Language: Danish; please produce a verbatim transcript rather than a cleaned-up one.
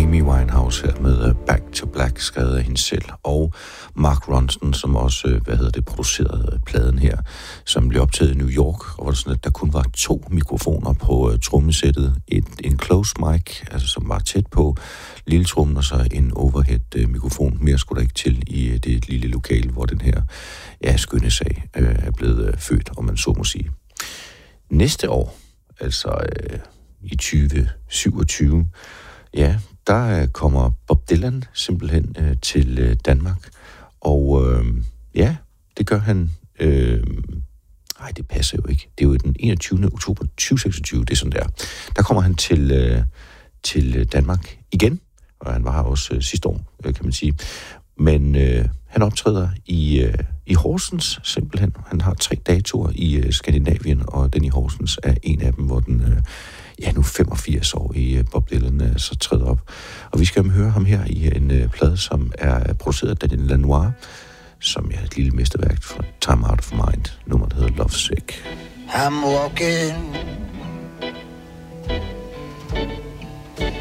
Amy Winehouse her med Back to Black, skrevet af hende selv, og Mark Ronson, som også, hvad hedder det, producerede pladen her, som blev optaget i New York, og hvor det sådan, at der kun var to mikrofoner på uh, trommesættet. Et, en close mic, altså som var tæt på lille trommen, og så en overhead uh, mikrofon. Mere skulle der ikke til i uh, det lille lokale, hvor den her ja, skønne sag uh, er blevet uh, født, om man så må sige. Næste år, altså uh, i tyve syvogtyve, ja, der uh, kommer Bob Dylan simpelthen uh, til uh, Danmark, og uh, ja, det gør han. Øh, nej, det passer jo ikke. Det er jo den enogtyvende oktober tyve seksogtyve, det er sådan der. Der kommer han til, øh, til Danmark igen, og han var her også øh, sidste år, øh, kan man sige. Men øh, han optræder i, øh, i Horsens simpelthen. Han har tre datoer i øh, Skandinavien, og den i Horsens er en af dem, hvor den øh, ja, nu femogfirs år i øh, Bob Dylan øh, så træder op. Og vi skal høre ham her i en øh, plade, som er produceret af Daniel Lanois, som er et lille mesterværk fra Time Out of Mind, nummer der hedder Lovesick. I'm walking